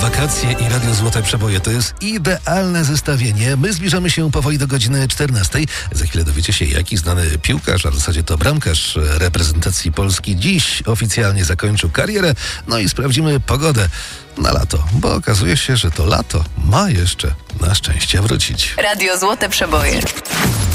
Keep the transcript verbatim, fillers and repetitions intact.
wakacje i Radio Złote Przeboje. To jest idealne zestawienie. My zbliżamy się powoli do godziny czternastej. Za chwilę dowiecie się, jaki znany piłkarz, a w zasadzie to bramkarz reprezentacji Polski dziś oficjalnie zakończył karierę. No i sprawdzimy pogodę na lato, bo okazuje się, że to lato ma jeszcze na szczęście wrócić. Radio Złote Przeboje.